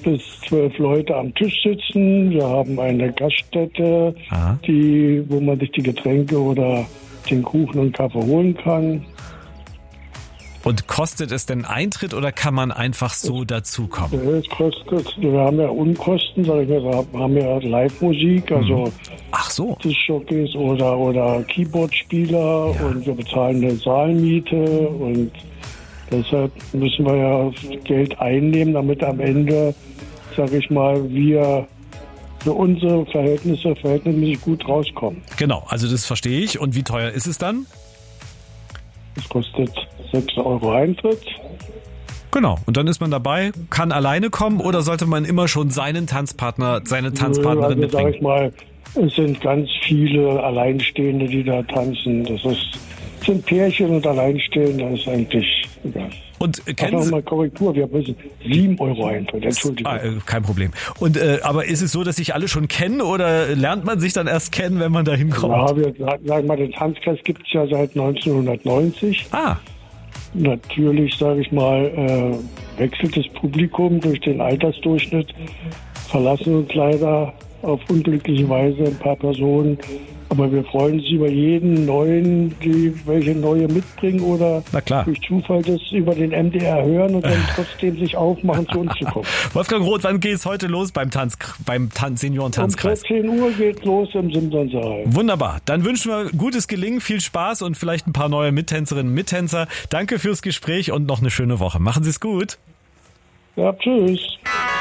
bis 12 Leute am Tisch sitzen. Wir haben eine Gaststätte, wo man sich die Getränke oder den Kuchen und Kaffee holen kann. Und kostet es denn Eintritt oder kann man einfach so dazukommen? Es kostet, wir haben ja Unkosten, sag ich mal, wir haben ja Live-Musik, also Tischjockeys oder Keyboard-Spieler und wir bezahlen eine Saalmiete und deshalb müssen wir ja Geld einnehmen, damit am Ende, sag ich mal, wir für unsere Verhältnisse verhältnismäßig gut rauskommen. Genau, also das verstehe ich. Und wie teuer ist es dann? Es kostet 6 Euro Eintritt. Genau, und dann ist man dabei, kann alleine kommen oder sollte man immer schon seinen Tanzpartner, seine Tanzpartnerin mitbringen? Sag ich mal, es sind ganz viele Alleinstehende, die da tanzen. Sind Pärchen und Alleinstehende, das ist eigentlich egal. Und kennen Sie... mal Korrektur, wir müssen 7 Euro Eintritt, Entschuldigung. Kein Problem. Und aber ist es so, dass sich alle schon kennen oder lernt man sich dann erst kennen, wenn man da hinkommt? Ja, den Tanzkreis gibt es ja seit 1990. Natürlich, sage ich mal, wechselt das Publikum durch den Altersdurchschnitt, verlassen uns leider auf unglückliche Weise ein paar Personen. Aber wir freuen uns über jeden Neuen, die welche Neue mitbringen oder durch Zufall das über den MDR hören und dann trotzdem sich aufmachen, zu uns zu kommen. Wolfgang Roth, wann geht es heute los beim Seniorentanzkreis? Um 14 Uhr geht los im Simsonsaal. Wunderbar. Dann wünschen wir gutes Gelingen, viel Spaß und vielleicht ein paar neue Mittänzerinnen und Mittänzer. Danke fürs Gespräch und noch eine schöne Woche. Machen Sie es gut. Ja, tschüss.